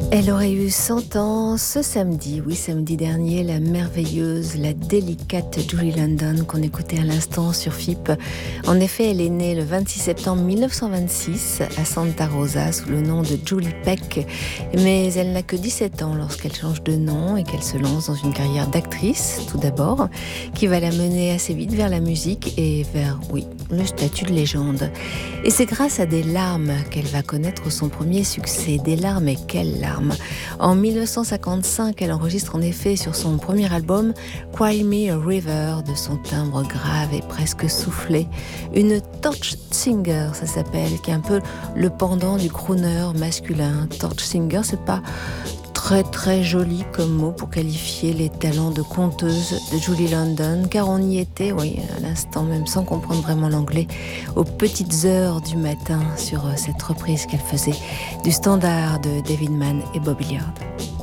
Elle aurait eu 100 ans ce samedi, oui, samedi dernier, la merveilleuse, la délicate Julie London qu'on écoutait à l'instant sur FIP. En effet, elle est née le 26 septembre 1926 à Santa Rosa sous le nom de Julie Peck, mais elle n'a que 17 ans lorsqu'elle change de nom et qu'elle se lance dans une carrière d'actrice, tout d'abord, qui va la mener assez vite vers la musique et vers, oui, le statut de légende. Et c'est grâce à des larmes qu'elle va connaître son premier succès. Des larmes, et quelles larmes! En 1955, elle enregistre en effet sur son premier album Cry Me a River, de son timbre grave et presque soufflé, une torch singer, ça s'appelle, qui est un peu le pendant du crooner masculin. Torch singer, c'est pas très très joli comme mot pour qualifier les talents de conteuse de Julie London, car on y était, oui, à l'instant même sans comprendre vraiment l'anglais, aux petites heures du matin sur cette reprise qu'elle faisait du standard de David Mann et Bob Hilliard.